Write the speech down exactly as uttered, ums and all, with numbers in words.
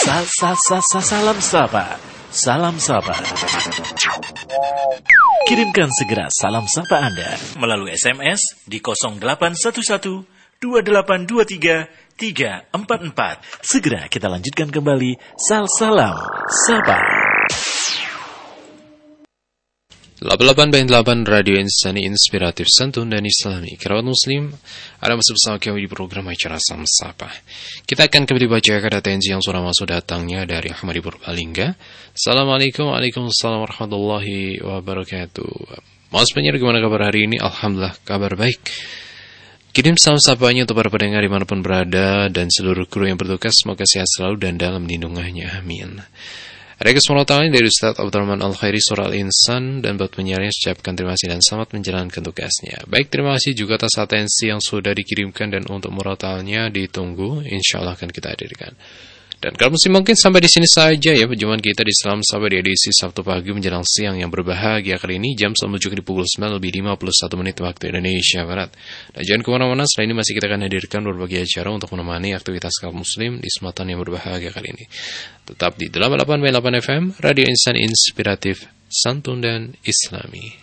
Sa sa sa sa salam sapa. Salam sapa. Kirimkan segera salam sapa Anda melalui S M S di nol delapan satu satu dua delapan dua tiga tiga empat empat. Segera kita lanjutkan kembali Sal Salam Sapa. delapan puluh delapan koma delapan Radio Insani Inspiratif Santun dan Islami. Kerabat Muslim, ada masih bersama kami di program acara Salam Sapa. Kita akan kembali baca kata tensi yang sudah masuk datangnya dari Ahmad di Purbalingga. Assalamualaikum Waalaikumsalam warahmatullahi wabarakatuh. Mas penyiar, gimana kabar hari ini? Alhamdulillah kabar baik. Kirim salam sapanya untuk para pendengar dimanapun berada dan seluruh kru yang bertugas, semoga sehat selalu dan dalam lindungannya. Amin. Ada kesempatan dari Ustaz Abdurrahman Al-Khairi Surah Al-Insan, dan buat penyiarnya ucapkan terima kasih dan selamat menjalankan tugasnya. Baik, terima kasih juga atas atensi yang sudah dikirimkan, dan untuk murotalnya ditunggu, insya Allah akan kita hadirkan. Dan kalau muslim mungkin sampai di sini saja ya perjumpaan kita di Salam Sapa di edisi Sabtu pagi menjelang siang yang berbahagia kali ini. Jam sudah menunjukkan di pukul sembilan lebih lima puluh satu menit waktu Indonesia Barat. Dan jangan kemana-mana, selain ini masih kita akan hadirkan berbagai acara untuk menemani aktivitas kaum muslim di kesempatan yang berbahagia kali ini. Tetap di delapan puluh delapan koma delapan F M Radio Insan Inspiratif Santun dan Islami.